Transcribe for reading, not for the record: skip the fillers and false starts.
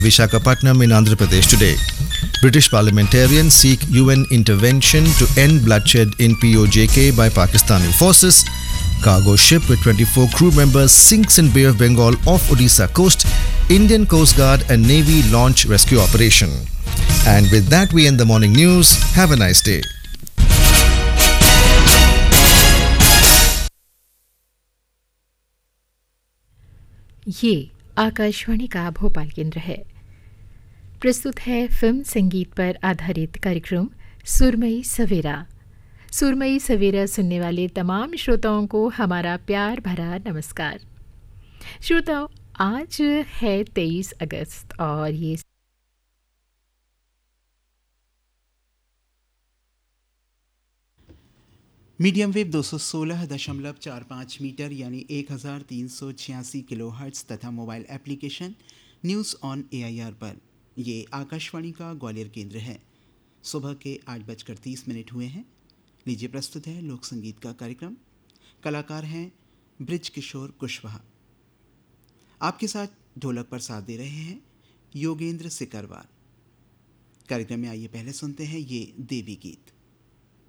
Visakhapatnam in Andhra Pradesh today. British parliamentarians seek UN intervention to end bloodshed in POJK by Pakistani forces. Cargo ship with 24 crew members sinks in Bay of Bengal off Odisha coast. Indian Coast Guard and Navy launch rescue operation. And with that we end the morning news. Have a nice day. ये आकाशवाणी का भोपाल केंद्र है। प्रस्तुत है film संगीत पर आधारित कार्यक्रम सुरमई सवेरा। सुरमई सवेरा सुनने वाले तमाम श्रोताओं को हमारा प्यार भरा नमस्कार। श्रोताओं, आज है 23 अगस्त और ये मीडियम वेव 216.45 मीटर यानी 1386 किलोहर्ट्ज़ तथा mobile application news on AIR पर ये आकाशवाणी का ग्वालियर केंद्र है। सुबह के 8:30 हुए हैं। लीजिए प्रस्तुत है लोक संगीत का कार्यक्रम। कलाकार हैं ब्रिज किशोर कुशवाहा। आपके साथ ढोलक पर साथ दे रहे हैं योगेंद्र सिकरवार। कार्यक्रम में आइए पहले सुनते हैं ये देवी गीत।